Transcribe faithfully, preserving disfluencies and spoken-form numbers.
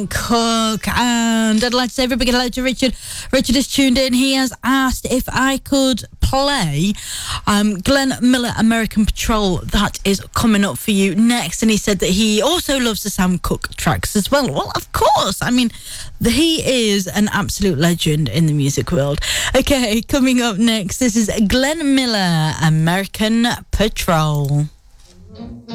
Cook, and I'd like to say very big hello to Richard. Richard has tuned in. He has asked if I could play um, Glenn Miller, American Patrol. That is coming up for you next. And he said that he also loves the Sam Cooke tracks as well. Well, of course. I mean, the, he is an absolute legend in the music world. Okay, coming up next, this is Glenn Miller, American Patrol.